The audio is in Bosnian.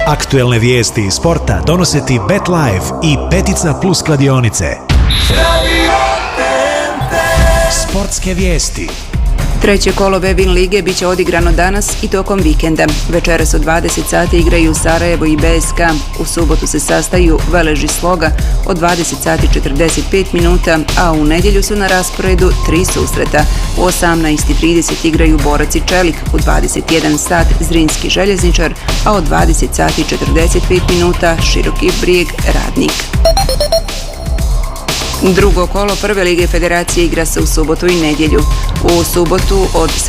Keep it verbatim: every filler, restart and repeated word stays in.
Aktuelne vijesti iz sporta donose ti BetLife i Petica Plus kladionice. Sportske vijesti. Treće kolo Vebin lige biće odigrano danas i tokom vikenda. Večeras od dvadeset sati igraju Sarajevo i B S K. U subotu se sastaju Velež i Sloga od dvadeset sati i četrdeset pet minuta, a u nedjelju su na rasporedu tri susreta. U osamnaest i trideset igraju Borac i Čelik, u dvadeset jedan sat Zrinski Željezničar, a od dvadeset sati i četrdeset pet minuta Široki Brijeg Radnik. Drugo kolo prve lige federacije igra se u subotu i nedjelju. U subotu od